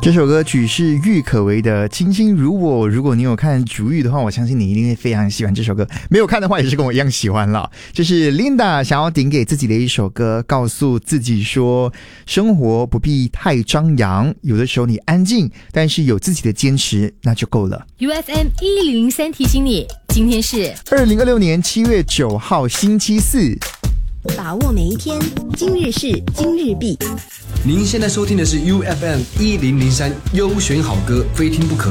这首歌曲是郁可唯的《卿卿如我》，如果你有看竹玉的话，我相信你一定会非常喜欢这首歌，没有看的话也是跟我一样喜欢了。这是 Linda 想要顶给自己的一首歌，告诉自己说生活不必太张扬，有的时候你安静，但是有自己的坚持那就够了。 UFM 1003提醒你，今天是 2026年7月9号星期四， 把握每一天，今日事今日毕。 您现在收听的是 UFM 1003优选好歌，非听不可。